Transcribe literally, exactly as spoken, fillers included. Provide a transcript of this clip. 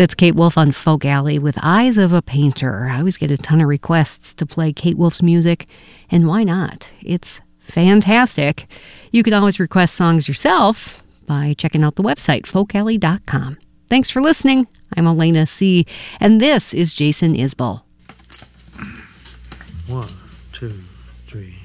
That's Kate Wolf on Folk Alley with Eyes of a Painter. I always get a ton of requests to play Kate Wolf's music, and why not? It's fantastic. You can always request songs yourself by checking out the website, folk alley dot com. Thanks for listening. I'm Elena C., and this is Jason Isbell. One, two, three.